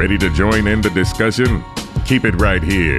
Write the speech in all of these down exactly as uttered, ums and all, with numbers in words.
Ready to join in the discussion? Keep it right here.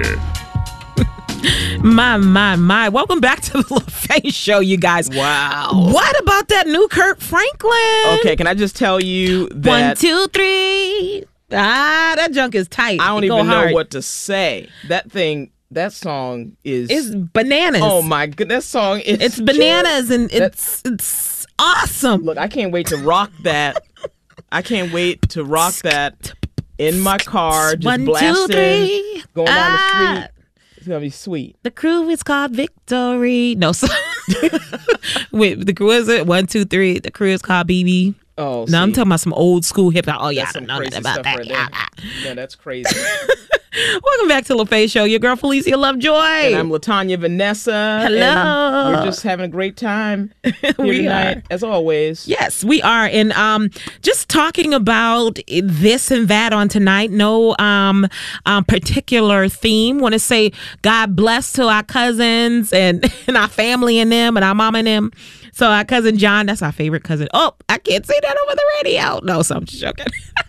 My, my, my. Welcome back to the LaFace Show, you guys. Wow. What about that new Kirk Franklin? Okay, can I just tell you that... One, two, three. Ah, that junk is tight. I don't Go even hard. know what to say. That thing, that song is... It's bananas. Oh, my goodness. That song is... It's bananas, and it's it's awesome. Look, I can't wait to rock that. I can't wait to rock that in my car, just One, blasting, two, three. going down Ah. the street. It's going to be sweet. The crew is called Victory. No, so wait, the crew is it? One, two, three. The crew is called B B. Oh, no, I'm see. talking about some old school hip hop. Oh, yeah, That's I some don't know crazy nothing about stuff that. right there. No, that's crazy. Welcome back to LaFace Show. Your girl Felicia Lovejoy. And I'm Latanya Vanessa. Hello. And we're just having a great time here We tonight, are. as always. Yes, we are. And um, just talking about this and that on tonight. No um, um particular theme. Want to say God bless to our cousins and, and our family and them and our mama and them. So our cousin John, that's our favorite cousin. Oh, I can't say that over the radio. No, so I'm just joking.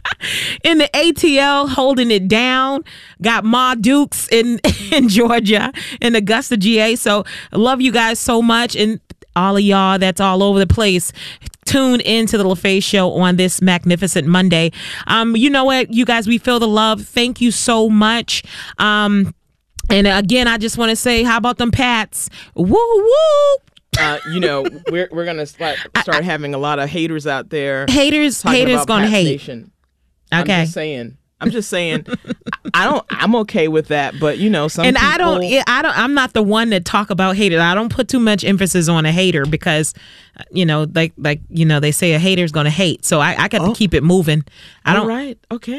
In the A T L, holding it down. Got Ma Dukes in, in Georgia, in Augusta, G A. So I love you guys so much. And all of y'all that's all over the place, tune into the LaFace Show on this magnificent Monday. Um, you know what, you guys, we feel the love. Thank you so much. Um, and again, I just want to say, how about them Pats? Woo woo. Uh, you know, we're we're gonna start, start having a lot of haters out there. Haters, talking haters about gonna Pat hate. Nation. I'm Okay. just saying. I'm just saying. I don't. I'm okay with that, but you know, some And people, I don't, yeah, I don't, I'm not the one that talk about haters. I don't put too much emphasis on a hater because, uh, you know, like, like, you know, they say a hater's going to hate. So I, I got Oh. to keep it moving. I All don't, right. Okay.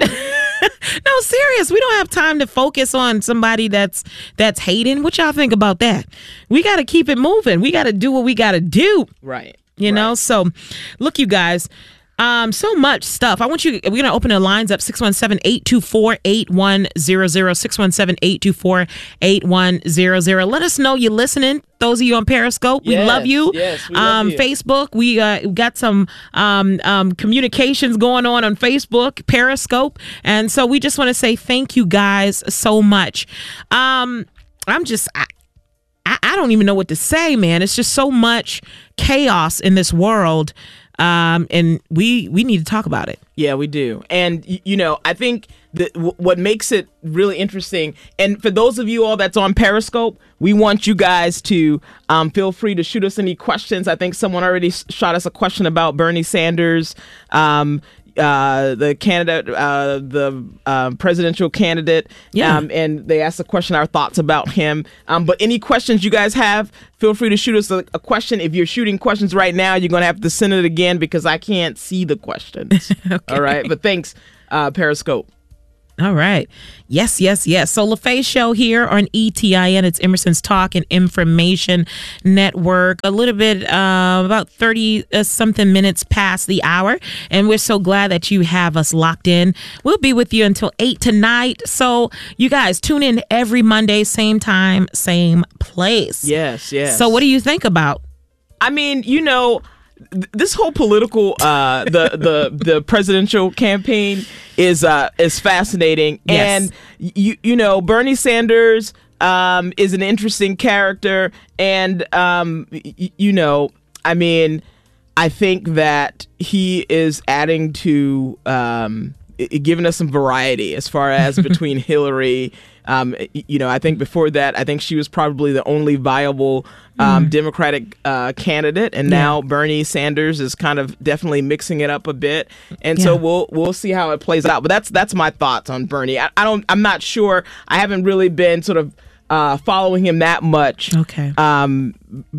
no, serious. We don't have time to focus on somebody that's, that's hating. What y'all think about that? We got to keep it moving. We got to do what we got to do. Right. You know, right. so look, you guys, um, so much stuff. I want you, we're going to open the lines up six one seven, eight two four, eight one zero zero, six one seven, eight two four, eight one zero zero. Let us know you're listening. Those of you on Periscope, we Yes, love you. yes, we um, love you. Facebook, we uh, got some um, um, communications going on on Facebook, Periscope. And so we just want to say thank you guys so much. Um, I'm just, I, I, I don't even know what to say, man. It's just so much chaos in this world. Um, and we we need to talk about it. Yeah, we do. And, y- you know, I think that w- what makes it really interesting, and for those of you all that's on Periscope, we want you guys to um, feel free to shoot us any questions. I think someone already s- shot us a question about Bernie Sanders, um, uh, the candidate, uh, the uh, presidential candidate. Yeah. Um, and they asked a question, our thoughts about him. Um, but any questions you guys have, feel free to shoot us a, a question. If you're shooting questions right now, you're going to have to send it again because I can't see the questions. Okay. All right. But thanks, uh, Periscope. All right. Yes, yes, yes. So LaFace Show here on E T I N. It's Emerson's Talk and Information Network. A little bit, uh, about thirty uh, something minutes past the hour. And we're so glad that you have us locked in. We'll be with you until eight tonight. So you guys tune in every Monday, same time, same place. Yes, yes. So what do you think about? I mean, you know, th- this whole political, uh, the the the presidential campaign is uh, is fascinating, Yes. and you you know, Bernie Sanders um, is an interesting character, and um, y- you know, I mean, I think that he is adding to um, i- giving us some variety as far as between Hillary. Um, y- you know, I think before that, I think she was probably the only viable um, Democratic uh, candidate, and now Bernie Sanders is kind of definitely mixing it up a bit, and so Yeah. we'll we'll see how it plays out. But that's that's my thoughts on Bernie. I, I don't, I'm not sure. I haven't really been sort of uh, following him that much. Okay. Um,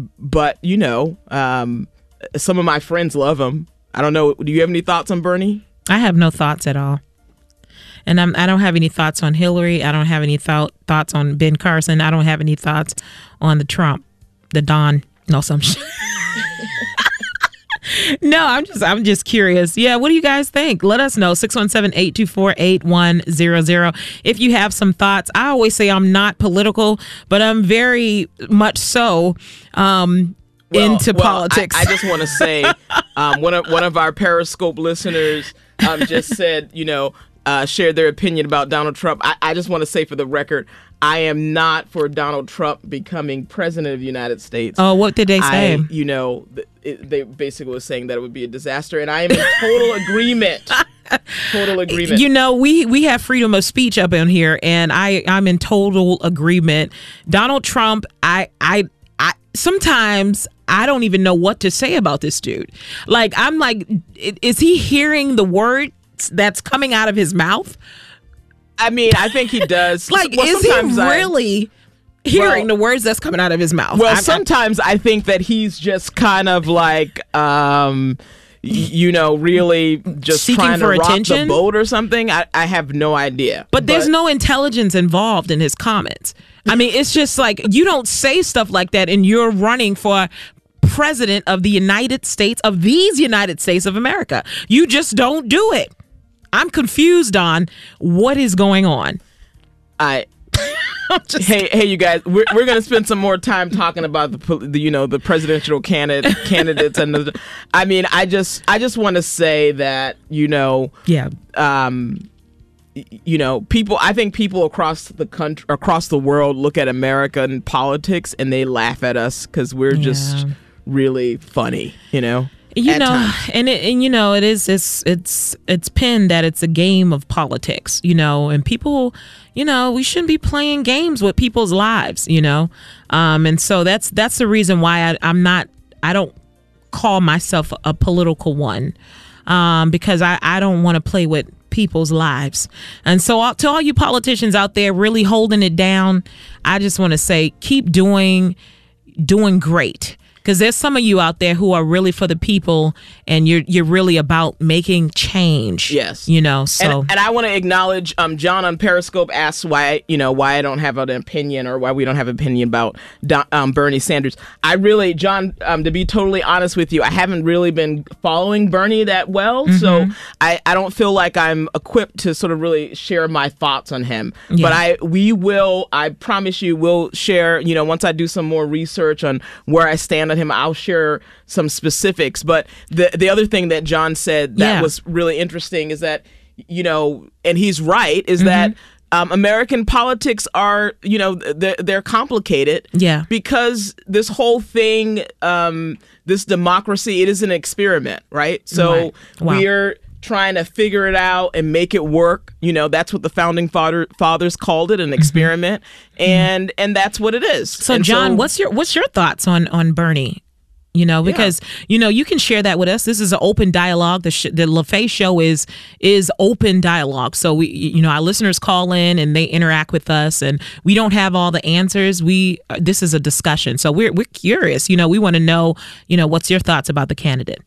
but you know, um, some of my friends love him. I don't know. Do you have any thoughts on Bernie? I have no thoughts at all. And I'm, I don't have any thoughts on Hillary. I don't have any thought, thoughts on Ben Carson. I don't have any thoughts on the Trump, the Don. No, some shit. No, I'm just I'm just curious. Yeah, what do you guys think? Let us know. six one seven, eight two four, eight one zero zero. If you have some thoughts. I always say I'm not political, but I'm very much so um, Well, into well, politics. I, I just want to say, um, one of one of our Periscope listeners um, just said, you know, uh, shared their opinion about Donald Trump. I, I just want to say for the record, I am not for Donald Trump becoming president of the United States. Oh, what did they say? I, you know, it, they basically were saying that it would be a disaster, and I am in total agreement. Total agreement. You know, we we have freedom of speech up in here, and I I'm in total agreement. Donald Trump, I I I sometimes I don't even know what to say about this dude. Like, I'm like, is he hearing the words that's coming out of his mouth? I mean, I think he does. Like, well, is he really I, hearing well, the words that's coming out of his mouth? Well, I'm, sometimes I think that he's just kind of like, um, you know, really just seeking trying for to rock attention? the boat or something. I, I have no idea. But, but there's no intelligence involved in his comments. I mean, it's just like, you don't say stuff like that and you're running for president of the United States, of these United States of America. You just don't do it. I'm confused on what is going on. I just, hey hey you guys, we're we're gonna spend some more time talking about the, the you know the presidential candidate candidates and the, I mean I just I just want to say that you know yeah um you know people I think people across the country across the world look at American politics and they laugh at us because we're yeah. just really funny, you know. You know, times. and it, and you know, it is it's it's it's pinned that it's a game of politics, you know, and people, you know, we shouldn't be playing games with people's lives, you know, um, and so that's that's the reason why I, I'm not I don't call myself a political one, um, because I, I don't want to play with people's lives. And so all, to all you politicians out there really holding it down, I just want to say keep doing doing great. Because there's some of you out there who are really for the people, and you're you're really about making change. Yes, you know. So, and, and I want to acknowledge um, John on Periscope asked why you know why I don't have an opinion or why we don't have an opinion about Don, um, Bernie Sanders. I really, John, um, to be totally honest with you, I haven't really been following Bernie that well, mm-hmm. so I, I don't feel like I'm equipped to sort of really share my thoughts on him. Yeah. But I we will, I promise you, we'll share. You know, once I do some more research on where I stand on him, I'll share some specifics. But the the other thing that John said that yeah. was really interesting is that, you know, and he's right, is mm-hmm. that um, American politics are, you know, they're, they're complicated. Yeah. Because this whole thing, um, this democracy, it is an experiment, right? So right. Wow. we're trying to figure it out and make it work. You know, that's what the founding father, fathers called it, an experiment. Mm-hmm. And and that's what it is. So, and John, so, what's your what's your thoughts on, on Bernie? You know, because, yeah. you know, you can share that with us. This is an open dialogue. The, sh- the LaFaye Show is is open dialogue. So, we, you know, our listeners call in and they interact with us, and we don't have all the answers. We uh, this is a discussion. So we're we're curious. You know, we want to know, you know, what's your thoughts about the candidate?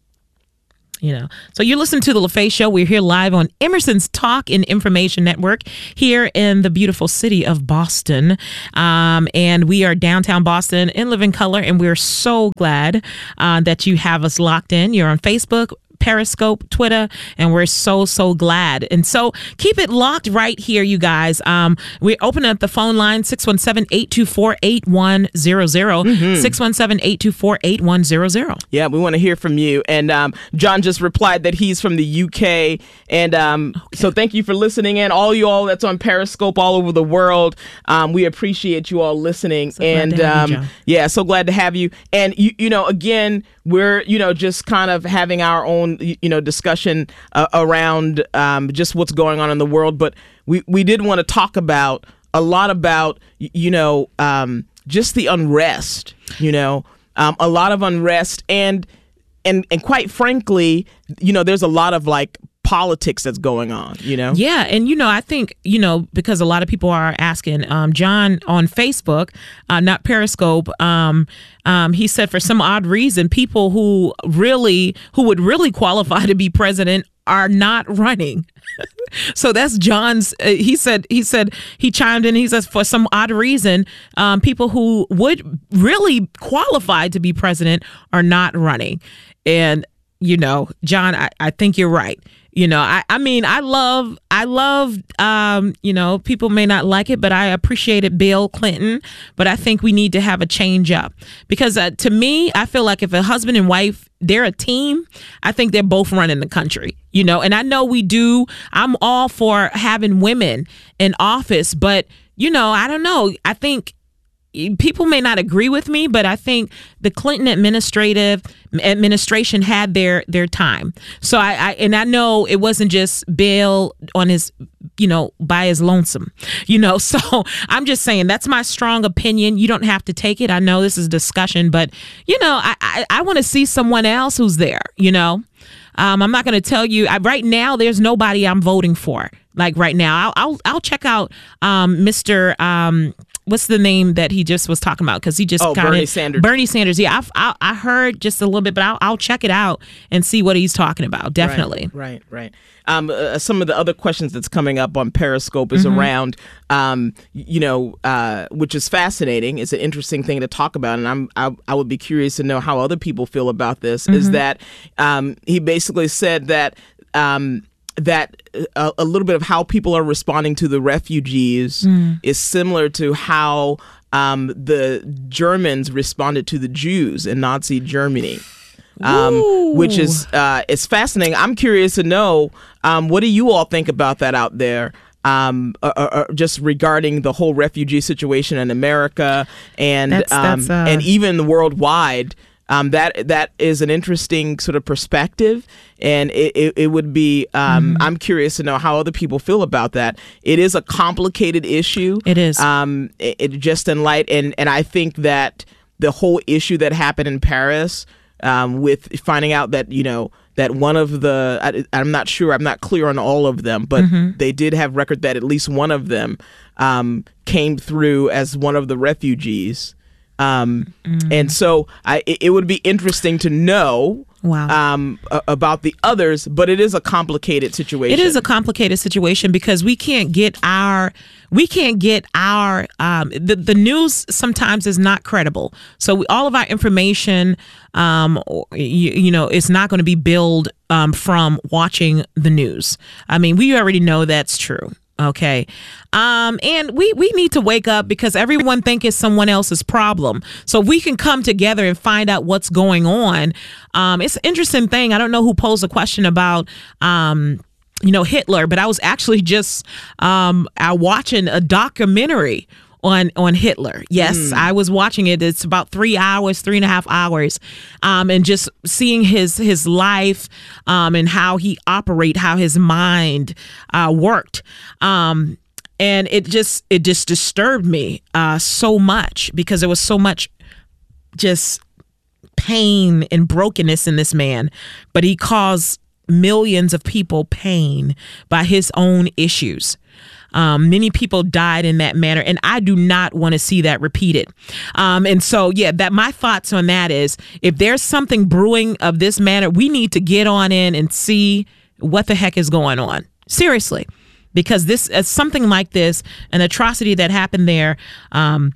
You know, so you're listening to the LaFaye Show. We're here live on Emerson's Talk and Information Network here in the beautiful city of Boston. Um, and we are downtown Boston in living color. And we're so glad uh, that you have us locked in. You're on Facebook, Periscope, Twitter, and we're so, so glad. And so keep it locked right here, you guys. Um, we're opening up the phone line, six one seven, eight two four, eight one zero zero, mm-hmm. six one seven, eight two four, eight one zero zero. Yeah, we want to hear from you. And um, John just replied that he's from the U K. And um, okay. so thank you for listening in. All you all that's on Periscope all over the world, um, we appreciate you all listening. So and um, you, yeah, so glad to have you. And, you, you know, again, we're, you know, just kind of having our own, you know, discussion uh, around um, just what's going on in the world. But we, we did want to talk about a lot about, you know, um, just the unrest, you know, um, a lot of unrest. And, and, and quite frankly, you know, there's a lot of like politics that's going on, you know? Yeah. And, you know, I think, you know, because a lot of people are asking, um, John on Facebook, uh, not Periscope, um, um, he said for some odd reason, people who really, who would really qualify to be president are not running. So that's John's, uh, he said, he said, he chimed in, he says, for some odd reason, um, people who would really qualify to be president are not running. And, you know, John, I, I think you're right. You know, I, I mean, I love, I love, um, you know, people may not like it, but I appreciated Bill Clinton. But I think we need to have a change up because uh, to me, I feel like if a husband and wife, they're a team, I think they're both running the country, you know, and I know we do. I'm all for having women in office, but, you know, I don't know. I think people may not agree with me, but I think the Clinton administrative administration had their their time. So I, I and I know it wasn't just Bill on his, you know, by his lonesome, you know. So I'm just saying that's my strong opinion. You don't have to take it. I know this is discussion, but you know, I I, I want to see someone else who's there. You know, um, I'm not going to tell you I, right now. There's nobody I'm voting for. Like right now, I'll I'll, I'll check out um, Mister Um, what's the name that he just was talking about? Because he just oh, kind of Bernie Sanders. Bernie Sanders. Yeah, I've, I I heard just a little bit, but I'll, I'll check it out and see what he's talking about. Definitely. Right, right. right. Um, uh, some of the other questions that's coming up on Periscope is Mm-hmm. around, um, you know, uh, which is fascinating. It's an interesting thing to talk about, and I'm I, I would be curious to know how other people feel about this. Mm-hmm. Is that um, he basically said that. Um, that a, a little bit of how people are responding to the refugees mm. is similar to how um, the Germans responded to the Jews in Nazi Germany, um, which is uh, it's fascinating. I'm curious to know um, what do you all think about that out there? Um, uh, uh, just regarding the whole refugee situation in America and that's, um, that's, uh... and even worldwide. Um, that that is an interesting sort of perspective, and it, it, it would be. Um, mm-hmm. I'm curious to know how other people feel about that. It is a complicated issue. It is. Um, it, it just in light, and and I think that the whole issue that happened in Paris, um, with finding out that you know that one of the, I, I'm not sure, I'm not clear on all of them, but mm-hmm. they did have record that at least one of them um, came through as one of the refugees. Um, mm. And so I, it, it would be interesting to know wow. um, a, about the others, but it is a complicated situation. It is a complicated situation because we can't get our, we can't get our, um, the, the news sometimes is not credible. So we, all of our information, um, you, you know, it's not going to be billed um, from watching the news. I mean, we already know that's true. Okay. Um, and we, we need to wake up because everyone think it's someone else's problem. So if we can come together and find out what's going on. Um, it's an interesting thing. I don't know who posed a question about, um, you know, Hitler, but I was actually just um, I watching a documentary on on Hitler. Yes, mm. I was watching it. It's about three hours, three and a half hours, um, and just seeing his his life um, and how he operate, how his mind uh, worked. Um, and it just it just disturbed me uh, so much because there was so much just pain and brokenness in this man, but he caused millions of people pain by his own issues. Um, many people died in that manner, and I do not want to see that repeated. Um, and so, yeah, that my thoughts on that is if there's something brewing of this manner, we need to get on in and see what the heck is going on. Seriously, because this uh, something like this, an atrocity that happened there, um,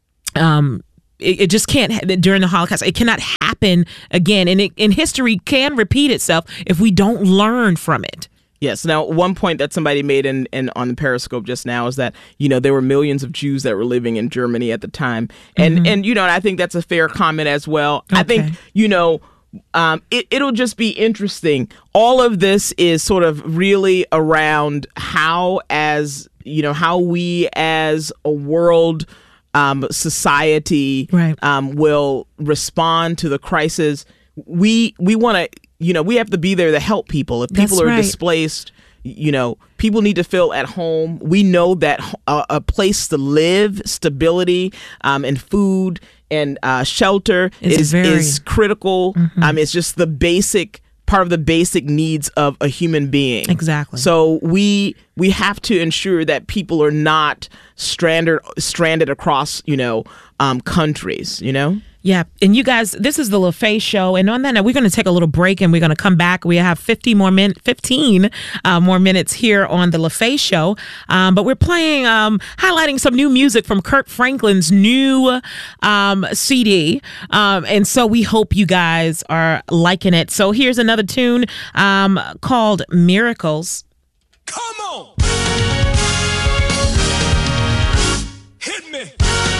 um, it, it just can't ha- during the Holocaust. It cannot happen again, and it, and history can repeat itself if we don't learn from it. Yes. Now, one point that somebody made in, in on the Periscope just now is that, you know, there were millions of Jews that were living in Germany at the time. And, mm-hmm. and you know, I think that's a fair comment as well. Okay. I think, you know, um, it, it'll just be interesting. All of this is sort of really around how as, you know, how we as a world um, society right. um, will respond to the crisis. We we want to. You know, we have to be there to help people. If people That's are right. displaced, you know, people need to feel at home. We know that a, a place to live, stability, um, and food and uh, shelter it's is very... is critical. Mm-hmm. Um, it's just the basic part of the basic needs of a human being. Exactly. So we we have to ensure that people are not stranded stranded across, you know, um, countries. You know. Yeah. And you guys, this is the LaFaye Show. And on that note, we're going to take a little break and we're going to come back. We have fifty more min- fifteen uh, more minutes here on the LaFaye Show. Um, but we're playing, um, highlighting some new music from Kirk Franklin's new um, C D. Um, and so we hope you guys are liking it. So here's another tune um, called Miracles. Come on!